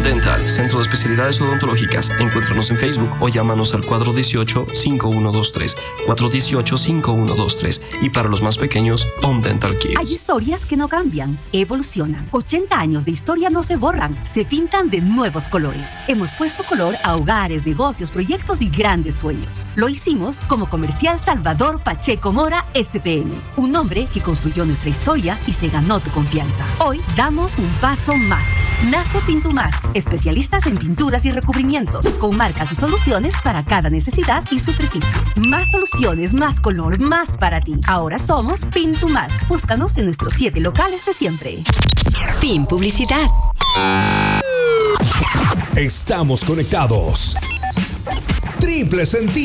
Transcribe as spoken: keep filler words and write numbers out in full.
Home Dental, Centro de Especialidades Odontológicas. Encuéntranos en Facebook o llámanos al cuatro uno ocho, cinco uno dos tres, cuatro uno ocho, cinco uno dos tres. Y para los más pequeños, Home Dental Kids. Hay historias que no cambian, evolucionan. ochenta años de historia no se borran, se pintan de nuevos colores. Hemos puesto color a hogares, negocios, proyectos y grandes sueños. Lo hicimos como Comercial Salvador Pacheco Mora S P N, un hombre que construyó nuestra historia y se ganó tu confianza. Hoy damos un paso más. Nace Pintumás, especialistas en pinturas y recubrimientos, con marcas y soluciones para cada necesidad y superficie. Más soluciones, más color, más para ti. Ahora somos Pintumás. Búscanos en nuestros siete locales de siempre. Fin publicidad. Estamos conectados. Triple sentido.